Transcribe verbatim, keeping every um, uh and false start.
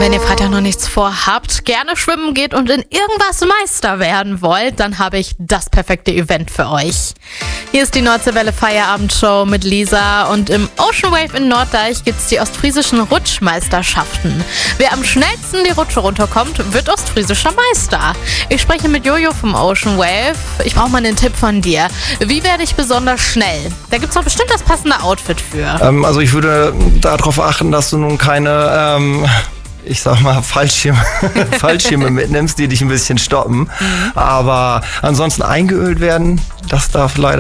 Wenn ihr Freitag noch nichts vorhabt, gerne schwimmen geht und in irgendwas Meister werden wollt, dann habe ich das perfekte Event für euch. Hier ist die Nordseewelle Feierabendshow mit Lisa und im Ocean Wave in Norddeich gibt's die ostfriesischen Rutschmeisterschaften. Wer am schnellsten die Rutsche runterkommt, wird ostfriesischer Meister. Ich spreche mit Jojo vom Ocean Wave. Ich brauche mal einen Tipp von dir. Wie werde ich besonders schnell? Da gibt's doch bestimmt das passende Outfit für. Ähm, also ich würde darauf achten, dass du nun keine... Ähm ich sag mal, Fallschirme, Fallschirme mitnimmst, die dich ein bisschen stoppen. Aber ansonsten eingeölt werden, das darf leider